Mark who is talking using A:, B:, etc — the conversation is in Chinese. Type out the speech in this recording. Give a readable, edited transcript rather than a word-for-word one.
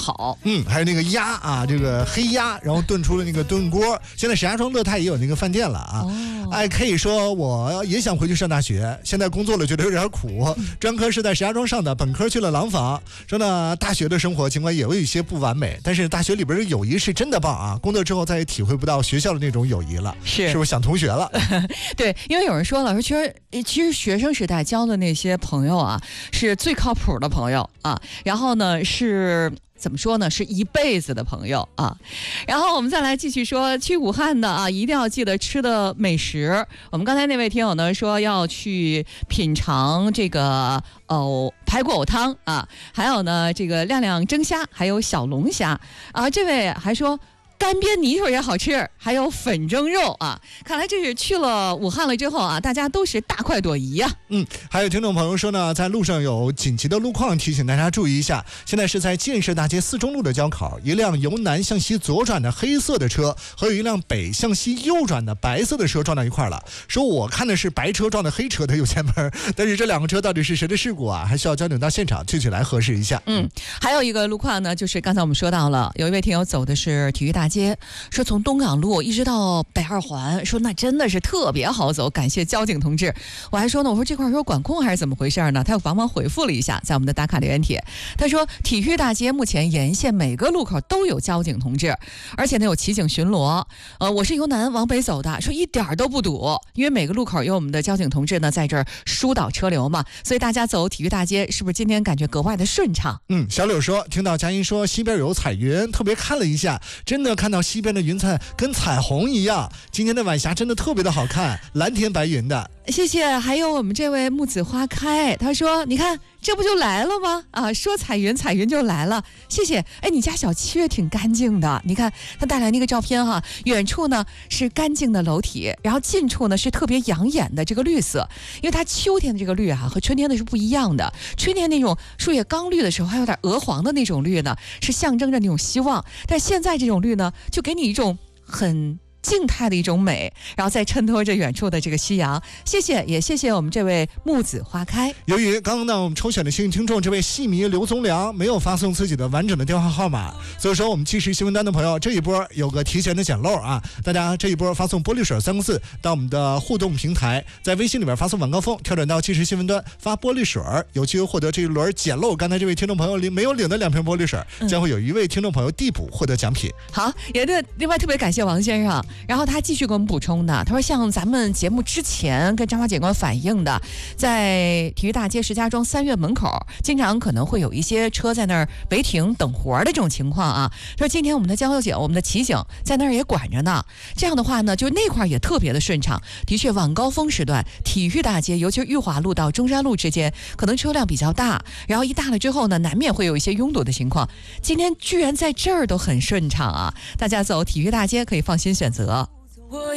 A: 好。
B: 还有那个鸭啊，这个黑鸭，然后炖出了那个炖锅。现在石家庄乐泰也有那个饭店了啊。可以说我也想回去上大学，现在工作了觉得有点苦。专科是在石家庄上的，本科去了廊坊。说呢，大学的生活尽管也有一些不完美，但是大学里边的友谊是真的棒啊！工作之后再也体会不到学校的那种友谊了，是不是想同学了？
A: 对，因为有人说了，说其实学生时代交的那些朋友啊，是最靠谱的朋友啊。然后呢，是怎么说呢？是一辈子的朋友啊。然后我们再来继续说，去武汉的啊，一定要记得吃的美食。我们刚才那位听友呢说要去品尝这个排骨藕汤啊，还有呢这个亮亮蒸虾，还有小龙虾啊。这位还说干煸泥鳅也好吃，还有粉蒸肉啊！看来这是去了武汉了之后啊，大家都是大快朵颐呀。
B: 还有听众朋友说呢，在路上有紧急的路况，提醒大家注意一下。现在是在建设大街4中路的交口，一辆由南向西左转的黑色的车和有一辆北向西右转的白色的车撞到一块了。说我看的是白车撞的黑车的右前门，但是这两个车到底是谁的事故啊？还需要交警到现场具体来核实一下。
A: 还有一个路况呢，就是刚才我们说到了，有一位听友走的是体育大街，说从东港路一直到北二环，说那真的是特别好走，感谢交警同志。我还说呢，我说这块有管控还是怎么回事呢？他又帮忙回复了一下，在我们的打卡留言帖，他说体育大街目前沿线每个路口都有交警同志，而且呢有骑警巡逻。我是由南往北走的，说一点都不堵，因为每个路口有我们的交警同志呢在这儿疏导车流嘛，所以大家走体育大街是不是今天感觉格外的顺畅？
B: 小柳说听到佳音说西边有彩云，特别看了一下，真的看到西边的云彩跟彩虹一样，今天的晚霞真的特别的好看，蓝天白云的。
A: 谢谢。还有我们这位木子花开，他说你看这不就来了吗？啊，说彩云彩云就来了，谢谢。你家小区也挺干净的，你看他带来那个照片哈，远处呢是干净的楼体，然后近处呢是特别养眼的这个绿色，因为它秋天的这个绿啊和春天的是不一样的。春天那种树叶刚绿的时候还有点鹅黄的那种绿呢，是象征着那种希望，但现在这种绿呢就给你一种很静态的一种美，然后再衬托着远处的这个夕阳。谢谢，也谢谢我们这位木子花开。
B: 由于刚刚呢我们抽选的幸运听众这位戏迷刘宗良没有发送自己的完整的电话号码，所以说我们即时新闻端的朋友这一波有个提前的捡漏啊，大家这一波发送玻璃水3个字到我们的互动平台，在微信里面发送晚高峰，跳转到即时新闻端发玻璃水，有机会获得这一轮捡漏刚才这位听众朋友没有领的2瓶玻璃水，将会有一位听众朋友递补获得奖品。
A: 好，也对，另外特别感谢王先生，然后他继续给我们补充的，他说像咱们节目之前跟张华警官反映的，在体育大街石家庄3院门口经常可能会有一些车在那儿违停等活的这种情况啊。他说今天我们的交警我们的骑警在那儿也管着呢，这样的话呢就那块也特别的顺畅。的确晚高峰时段体育大街尤其是裕华路到中山路之间可能车辆比较大，然后一大了之后呢难免会有一些拥堵的情况，今天居然在这儿都很顺畅啊，大家走体育大街可以放心选择。